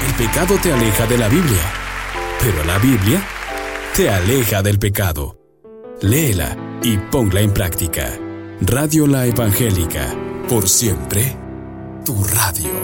El pecado te aleja de la Biblia, pero la Biblia te aleja del pecado. Léela y ponla en práctica. Radio La Evangélica, por siempre, tu radio.